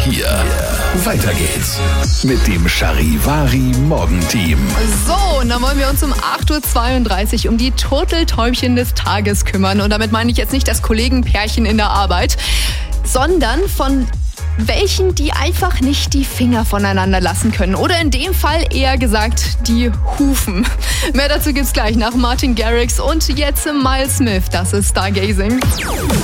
hier. Weiter geht's mit dem Charivari Morgenteam. So, und dann wollen wir uns um 8.32 Uhr um die Turteltäubchen des Tages kümmern. Und damit meine ich jetzt nicht das Kollegenpärchen in der Arbeit, sondern von welchen, die einfach nicht die Finger voneinander lassen können. Oder in dem Fall eher gesagt, die Hufen. Mehr dazu gibt's gleich nach Martin Garrix und jetzt Miles Smith. Das ist Stargazing.